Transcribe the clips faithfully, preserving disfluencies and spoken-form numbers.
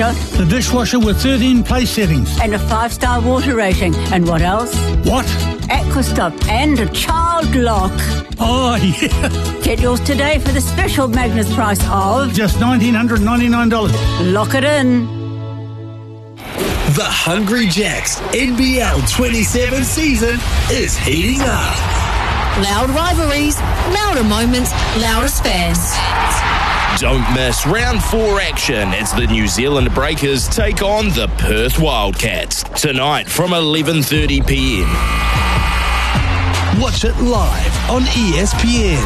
The dishwasher with thirteen place settings. And a five-star water rating. And what else? What? Aquastop and a child lock. Oh, yeah. Get yours today for the special Magnus price of... just one thousand nine hundred ninety-nine dollars. Lock it in. The Hungry Jacks N B L twenty-seven season is heating up. Loud rivalries, louder moments, loudest fans. Don't miss round four action as the New Zealand Breakers take on the Perth Wildcats tonight from eleven thirty p m. Watch it live on E S P N.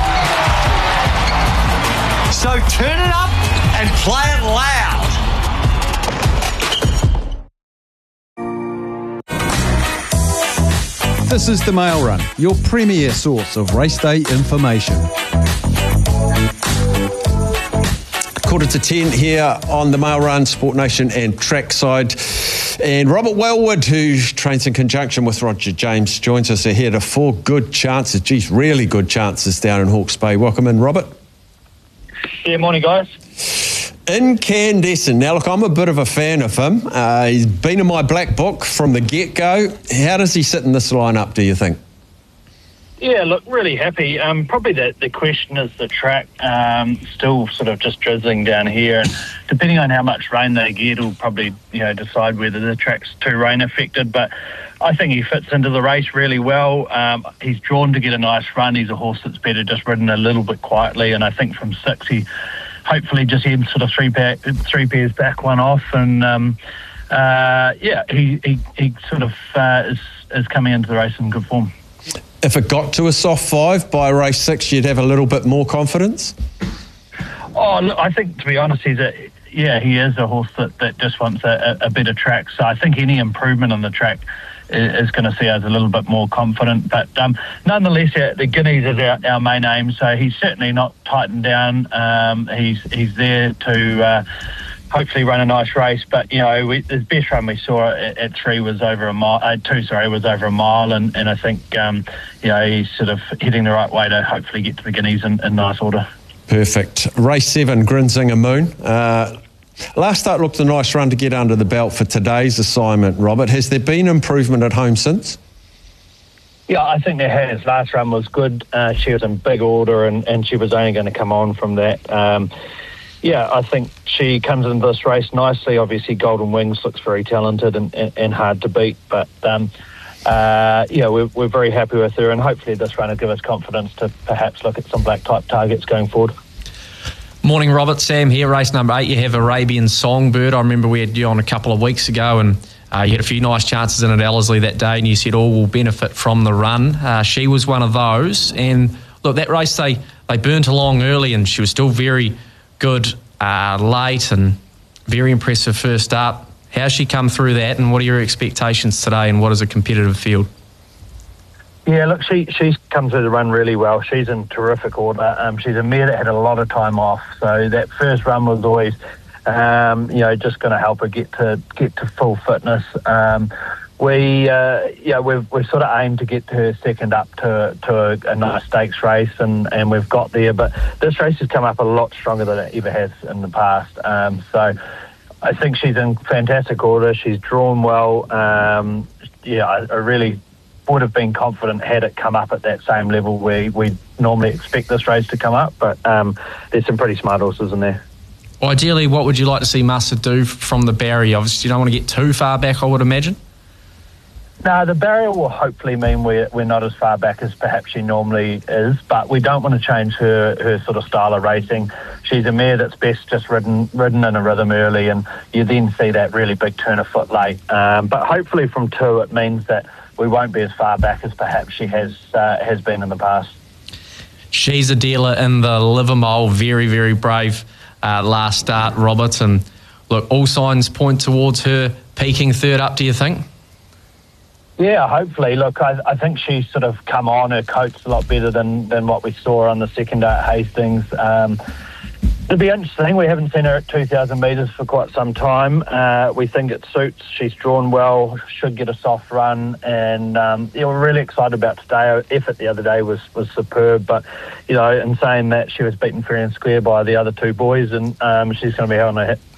So turn it up and play it loud. This is the Mail Run, your premier source of race day information. Quarter to ten here on the Mail Run, Sport Nation and Trackside. And Robert Wellwood, who trains in conjunction with Roger James, joins us ahead of four good chances, geez, really good chances down in Hawke's Bay. Welcome in, Robert. Yeah, morning, guys. Incandescent. Now, look, I'm a bit of a fan of him. Uh, he's been in my black book from the get-go. How does he sit in this lineup, do you think? Yeah, look, really happy. Um, probably the, the question is the track. Um, still sort of just drizzling down here. And depending on how much rain they get, will probably, you know, decide whether the track's too rain affected. But I think he fits into the race really well. Um, he's drawn to get a nice run. He's a horse that's better just ridden a little bit quietly. And I think from six, he hopefully just head sort of three, pair, three pairs back, one off. And, um, uh, yeah, he, he, he sort of uh, is, is coming into the race in good form. If it got to a soft five by race six, you'd have a little bit more confidence? Oh, look, I think, to be honest, he's a, yeah, he is a horse that, that just wants a, a better track. So I think any improvement on the track is, is going to see us a little bit more confident. But um, nonetheless, yeah, the Guineas is our, our main aim. So he's certainly not tightened down. Um, he's he's there to... Uh, hopefully run a nice race, but you know we, the best run we saw at, at three was over a mile. Uh, two, sorry, was over a mile, and, and I think um, you know he's sort of heading the right way to hopefully get to the Guineas in, in nice order. Perfect. Race seven, Grinzinger Moon. Uh, last start looked a nice run to get under the belt for today's assignment. Robert, has there been improvement at home since? Yeah, I think there has. Last run was good. Uh, she was in big order, and, and she was only going to come on from that. Um, Yeah, I think she comes into this race nicely. Obviously, Golden Wings looks very talented and, and, and hard to beat. But, um, uh, yeah, we're, we're very happy with her. And hopefully this run will give us confidence to perhaps look at some black-type targets going forward. Morning, Robert. Sam here. Race number eight, you have Arabian Songbird. I remember we had you on a couple of weeks ago and uh, you had a few nice chances in at Ellerslie that day and you said all will benefit from the run. Uh, she was one of those. And, look, that race, they, they burnt along early and she was still very... good uh, late and very impressive first up. How's she come through that and what are your expectations today and what is a competitive field? Yeah, look, she, she's come through the run really well. She's in terrific order. Um, she's a mare that had a lot of time off, so that first run was always, um, you know, just going to help her get to get to full fitness. Um, We, uh, yeah, we've we've sort of aimed to get her second up to to a, a nice stakes race, and, and we've got there. But this race has come up a lot stronger than it ever has in the past. Um, so I think she's in fantastic order. She's drawn well. Um, yeah, I, I really would have been confident had it come up at that same level where we normally expect this race to come up. But um, there's some pretty smart horses in there. Ideally, what would you like to see Mustard do from the barrier? Obviously, you don't want to get too far back, I would imagine. No, the barrier will hopefully mean we're, we're not as far back as perhaps she normally is, but we don't want to change her, her sort of style of racing. She's a mare that's best just ridden ridden in a rhythm early, and you then see that really big turn of foot late. Um, but hopefully from two it means that we won't be as far back as perhaps she has uh, has been in the past. She's a dealer in the Livermore, very, very brave uh, last start, Robert, and look, all signs point towards her peaking third up, do you think? Yeah, hopefully. Look, I, I think she's sort of come on. Her coat's a lot better than, than what we saw on the second day at Hastings. Um, it'll be interesting. We haven't seen her at two thousand metres for quite some time. Uh, we think it suits. She's drawn well, should get a soft run. And um, yeah, we're really excited about today. Her effort the other day was, was superb. But, you know, in saying that, she was beaten fair and square by the other two boys. And um, she's going to be on her